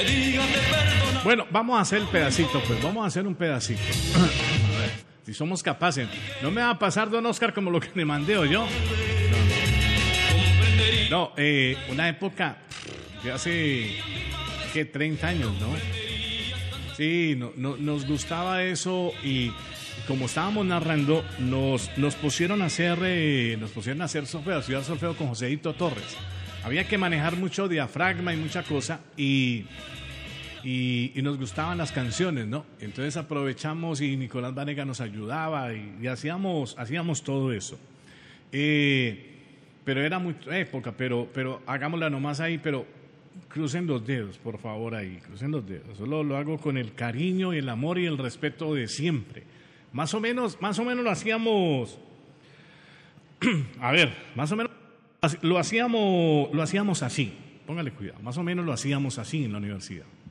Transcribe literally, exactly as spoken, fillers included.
Bueno, vamos a hacer el pedacito, pues vamos a hacer un pedacito. A ver, si somos capaces. No me va a pasar, don Oscar, como lo que le mandé o yo. No, no eh, una época de hace, ¿qué? treinta años, ¿no? Sí, no, no, nos gustaba eso y como estábamos narrando, nos, nos pusieron a hacer, eh, nos pusieron a hacer solfeo, a estudiar solfeo con Joséito Torres. Había que manejar mucho diafragma y mucha cosa y, y, y nos gustaban las canciones, ¿no? Entonces aprovechamos y Nicolás Vanega nos ayudaba y, y hacíamos, hacíamos todo eso. Eh, pero era muy época, pero, pero hagámosla nomás ahí, pero crucen los dedos, por favor, ahí, crucen los dedos. Solo lo hago con el cariño, el amor y el respeto de siempre. Más o menos, más o menos lo hacíamos, a ver, más o menos lo hacíamos, lo hacíamos así, póngale cuidado, más o menos lo hacíamos así en la universidad.